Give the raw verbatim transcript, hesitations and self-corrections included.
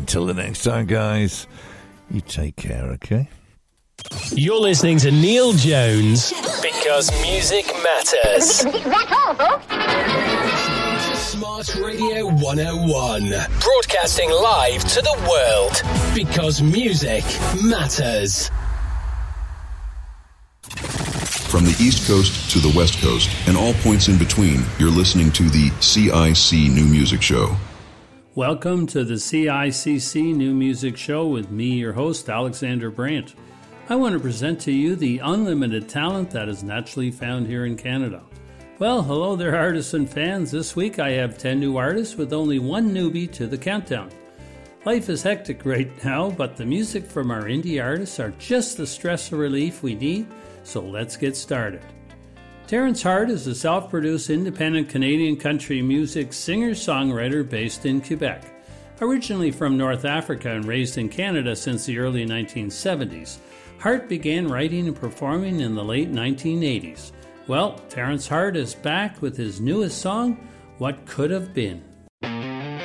Until the next time, guys, you take care, okay? You're listening to Neil Jones because music matters. That's all, folks. Smart Radio one oh one. Broadcasting live to the world because music matters. From the East Coast to the West Coast and all points in between, you're listening to the C I C New Music Show. Welcome to the C I C C New Music Show with me, your host, Alexander Brandt. I want to present to you the unlimited talent that is naturally found here in Canada. Well, hello there, artists and fans. This week I have ten new artists with only one newbie to the countdown. Life is hectic right now, but the music from our indie artists are just the stress relief we need, so let's get started. Terrence Hart is a self-produced independent Canadian country music singer-songwriter based in Quebec. Originally from North Africa and raised in Canada since the early nineteen seventies, Hart began writing and performing in the late nineteen eighties. Well, Terrence Hart is back with his newest song, What Could Have Been.